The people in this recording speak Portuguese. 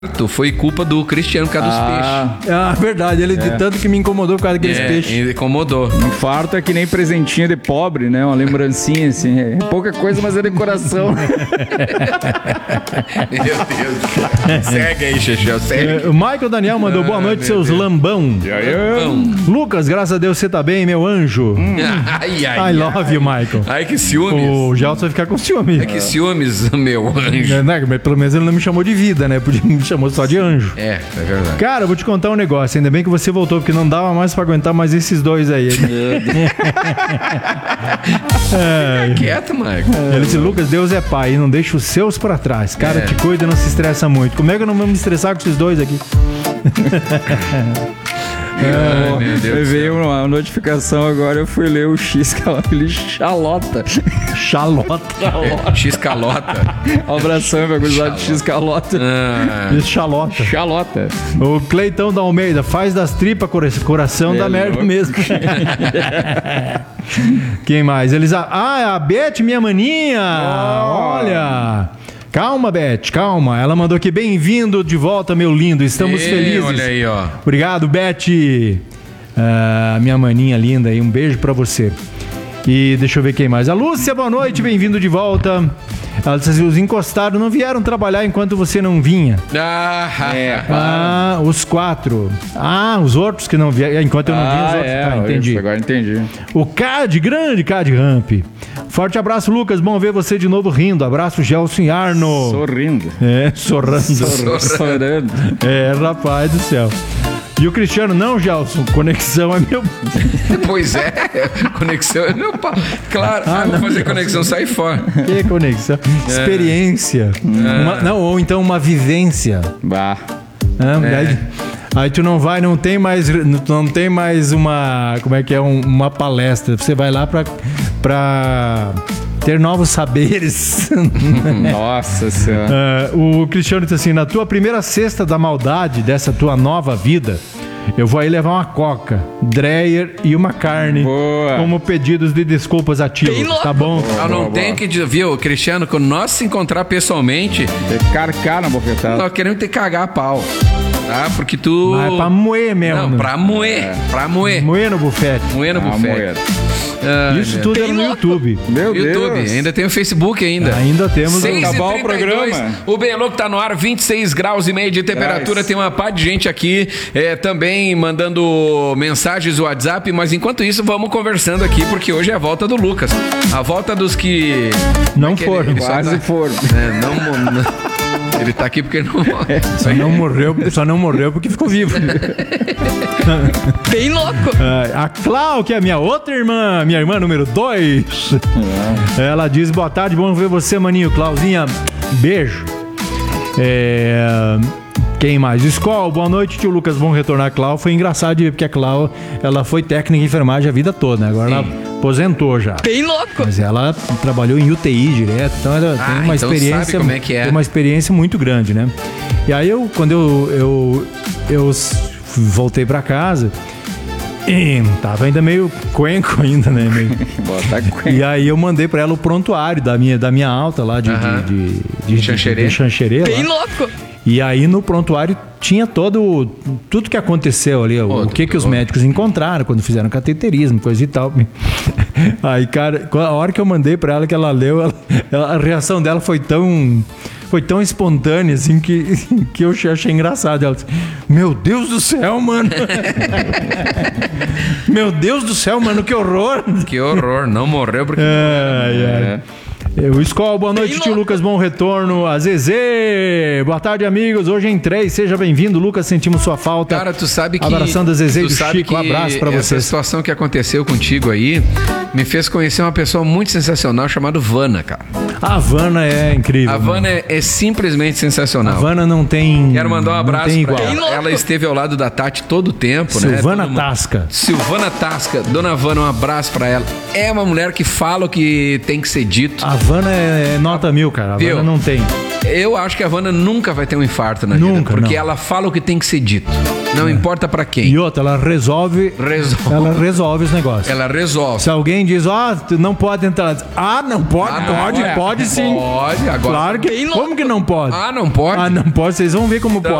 foi culpa do Cristiano por causa dos peixes. Ah, verdade. Ele de tanto que me incomodou por causa daqueles peixes. Ele incomodou. Infarto é que nem presentinho de pobre, né? Uma lembrancinha, assim. É pouca coisa, mas é decoração. Meu Deus. Segue aí, Chechel, segue. O Michael Daniel mandou boa noite, seus lambão. Lucas, graças a Deus você tá bem, meu anjo. I love you, Michael. Ai, que ciúmes. O Gelson vai ficar com ciúme. Ai, que ciúmes, meu anjo. Mas pelo menos ele não me chamou de vida, né? Me chamou só de anjo. É verdade. Cara, eu vou te contar um negócio. Ainda bem que você voltou, porque não dava mais pra aguentar mais esses dois aí. Fica quieto, Marco. Ele disse, Lucas, Deus é pai e não deixa os seus pra trás. Cara, te cuida e não se estressa muito. Como é que eu não vou me estressar com esses dois aqui? Meu Deus. Veio uma notificação agora, eu fui ler o X, Xalota. X-calota. Abração, meu gurizada de X-calota. Xalota. Xalota. O Cleitão da Almeida, faz das tripas coração da merda louco. mesmo. Quem mais? Eles... a Beth, minha maninha. Olha... Calma, Beth, calma. Ela mandou aqui, bem-vindo de volta, meu lindo. Estamos felizes. Olha aí, ó. Obrigado, Beth. Minha maninha linda aí, um beijo pra você. E deixa eu ver quem mais. A Lúcia, boa noite, bem-vindo de volta. Ela disse assim, os encostados não vieram trabalhar enquanto você não vinha. Os 4. Os outros que não vieram, enquanto eu não vinha, os outros. Entendi. Isso, agora entendi. O grande Cad Ramp. Forte abraço, Lucas. Bom ver você de novo rindo. Abraço, Gelson e Arno. Sorrindo. Sorrando. Rapaz do céu. E o Cristiano, não, Gelson, conexão é meu... Pois é, conexão é meu pau. Claro, vou fazer conexão, sai fora. Que conexão? Experiência. Ou então uma vivência. Bah. Aí tu não vai, não tem mais uma, como é que é, uma palestra. Você vai lá pra ter novos saberes. Nossa Senhora. O Cristiano disse assim, na tua primeira cesta da maldade dessa tua nova vida, eu vou aí levar uma coca, Dreyer e uma carne. Boa. Como pedidos de desculpas a ti. Tá bom? Eu não tenho que dizer, viu, Cristiano, quando nós se encontrar pessoalmente, Carcar na bofetada. nós queremos te cagar a pau. Tá? Porque tu... Mas é pra moer mesmo. Não, pra moer. Pra moer. Moer no bufete. Moer no bufete. Isso tudo era no YouTube. Meu YouTube. Deus. Ainda tem o Facebook ainda. Ainda temos. Acabar o programa. O Bem Louco tá no ar, 26 graus e meio de temperatura. Tem uma pá de gente aqui também mandando mensagens no WhatsApp. Mas enquanto isso, vamos conversando aqui, porque hoje é a volta do Lucas. A volta dos que... Não foram. Quase foram. Não... Ele tá aqui porque ele não morre. Só não morreu porque ficou vivo. Bem louco. A Clau, que é a minha outra irmã, minha irmã número 2. Ela diz, boa tarde, bom ver você, maninho. Clauzinha, beijo. Quem mais? Skol, boa noite, tio Lucas, bom retornar a Clau. Foi engraçado porque a Clau, ela foi técnica de enfermagem a vida toda, né? Agora ela aposentou já. Bem louco. Mas ela trabalhou em UTI direto, então ela tem uma experiência, sabe como é que é. Tem uma experiência muito grande, né? E aí quando eu voltei pra casa, tava ainda meio cuenco ainda, né? E aí eu mandei pra ela o prontuário da minha alta lá de Xanxerê. Bem louco. E aí no prontuário tinha tudo que aconteceu ali, o que os médicos encontraram quando fizeram cateterismo, coisa e tal. Aí, cara, a hora que eu mandei pra ela, que ela leu, a reação dela foi tão espontânea, assim, que eu achei engraçado. Ela disse, meu Deus do céu, mano. Meu Deus do céu, mano, que horror. Que horror, não morreu porque... O Skol, boa noite, tio Lucas, bom retorno. A Zezé, boa tarde, amigos. Hoje em 3, seja bem-vindo, Lucas, sentimos sua falta. Cara, tu sabe que... Abraçando a Zezé e do Chico, um abraço pra você. Essa situação que aconteceu contigo aí me fez conhecer uma pessoa muito sensacional chamada Vana, cara. A Vana é incrível. A Vana é simplesmente sensacional. A Vana não tem... Quero mandar um abraço pra ela. Ela esteve ao lado da Tati todo o tempo, Silvana Tasca. Silvana Tasca. Dona Vana, um abraço pra ela. É uma mulher que fala o que tem que ser dito. A Havana é nota 1000, cara. A Havana Viu? não tem. Eu acho que a Havana nunca vai ter um infarto na vida. Nunca, Porque não. ela fala o que tem que ser dito. Não importa pra quem. E outra, ela resolve os negócios. Ela resolve. Se alguém diz, tu não pode entrar, ela diz, não pode, pode sim. Pode, agora. Claro que. Como que não pode? Não pode? Não pode, vocês vão ver como pode.